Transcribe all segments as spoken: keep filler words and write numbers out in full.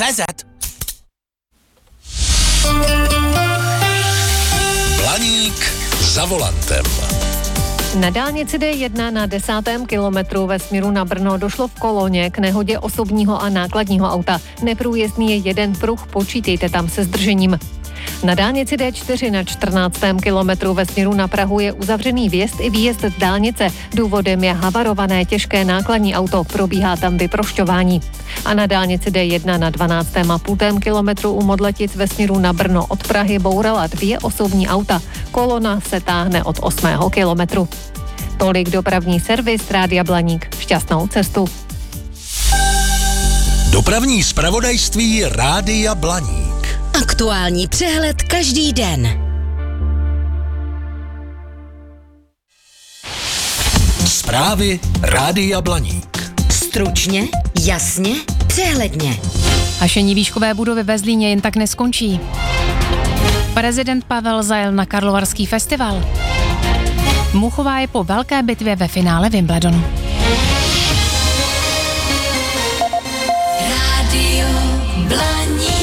cé zet. Blaník za volantem. Na dálnici D jedna na desátém kilometru ve směru na Brno došlo v koloně k nehodě osobního a nákladního auta. Neprůjezdný je jeden pruh, počítejte tam se zdržením. Na dálnici D čtyři na čtrnáctém kilometru ve směru na Prahu je uzavřený vjezd i výjezd z dálnice. Důvodem je havarované těžké nákladní auto, probíhá tam vyprošťování. A na dálnici D jedna na dvanáctém a půl kilometru u Modletic ve směru na Brno od Prahy bourala dvě osobní auta. Kolona se táhne od osmého kilometru. Tolik dopravní servis Rádia Blaník. Šťastnou cestu. Dopravní zpravodajství Rádia Blaník. Aktuální přehled každý den. Zprávy Rádia Blaník. Stručně, jasně, přehledně. Hašení výškové budovy ve Zlíně jen tak neskončí. Prezident Pavel zajel na Karlovarský festival. Muchová je po velké bitvě ve finále Wimbledonu. Rádio Blaník.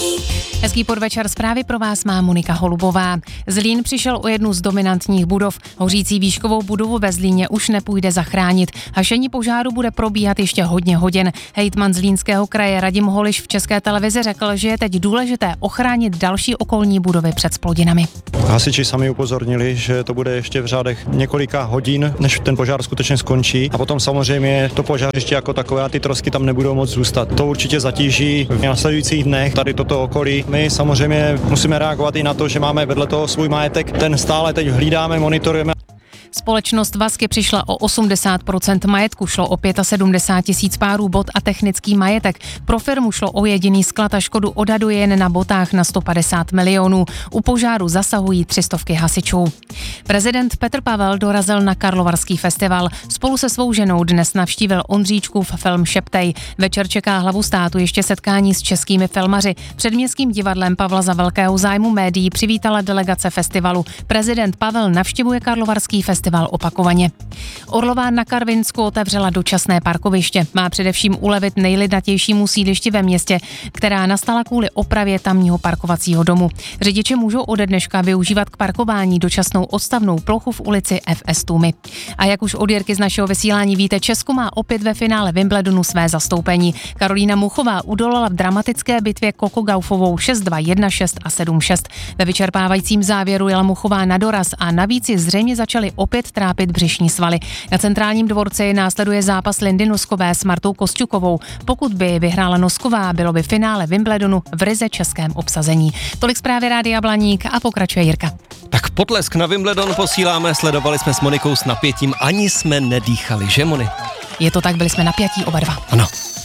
Hezký podvečer, zprávy pro vás má Monika Holubová. Zlín přišel o jednu z dominantních budov. Hořící výškovou budovu ve Zlíně už nepůjde zachránit. Hašení požáru bude probíhat ještě hodně hodin. Hejtman Zlínského kraje Radim Holiš v České televizi řekl, že je teď důležité ochránit další okolní budovy před splodinami. Hasiči sami upozornili, že to bude ještě v řádech několika hodin, než ten požár skutečně skončí. A potom samozřejmě to požářiště jako takové a ty trosky tam nebudou moc zůstat. To určitě zatíží v následujících dnech tady toto okolí. My samozřejmě musíme reagovat i na to, že máme vedle toho svůj majetek. Ten stále teď hlídáme, monitorujeme. Společnost Vasky přišla o osmdesát procent majetku, šlo o sedmdesát pět tisíc párů bot a technický majetek. Pro firmu šlo o jediný sklad a škodu odhaduje jen na botách na sto padesát milionů. U požáru zasahují tři stovky hasičů. Prezident Petr Pavel dorazil na Karlovarský festival. Spolu se svou ženou dnes navštívil Ondříčkův film Šeptej. Večer čeká hlavu státu ještě setkání s českými filmaři. Před Městským divadlem Pavla za velkého zájmu médií přivítala delegace festivalu. Prezident Pavel navštěvuje Karlovarský festival festival opakovaně. Orlová na Karvinsku otevřela dočasné parkoviště. Má především ulevit nejlidnatějšímu sídlišti ve městě, která nastala kvůli opravě tamního parkovacího domu. Řidiči můžou ode dneška využívat k parkování dočasnou odstavnou plochu v ulici F S Tumy. A jak už od Jirky z našeho vysílání víte, Česko má opět ve finále Wimbledonu své zastoupení. Karolína Muchová udolala v dramatické bitvě Coco Gaufovou šest dva, jedna šest a sedm šest. Ve vyčerpávajícím závěru jela Muchová na doraz a navíc ji zřejmě začaly opět trápit břišní svaly. Na centrálním dvorci následuje zápas Lindy Noskové s Martou Kosťukovou. Pokud by vyhrála Nosková, bylo by finále Wimbledonu v ryze českém obsazení. Tolik zprávy Rádia Blaník a pokračuje Jirka. Tak potlesk na Wimbledon posíláme, sledovali jsme s Monikou s napětím, ani jsme nedýchali, že Moni? Je to tak, byli jsme napjatí oba dva. Ano.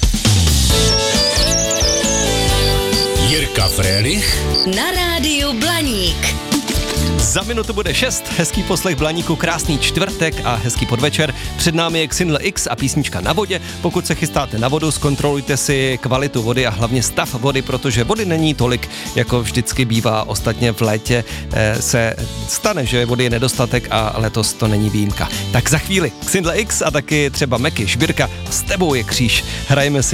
Jirka Frélich Na Rádiu Blaník. Za minutu bude šest, hezký poslech Blaníku, krásný čtvrtek a hezký podvečer. Před námi je Xindl X a písnička Na vodě. Pokud se chystáte na vodu, zkontrolujte si kvalitu vody a hlavně stav vody, protože vody není tolik, jako vždycky bývá. Ostatně v létě eh, se stane, že vody je nedostatek a letos to není výjimka. Tak za chvíli Xindl X a taky třeba Meky, Šbírka, S tebou je kříž. Hrajeme si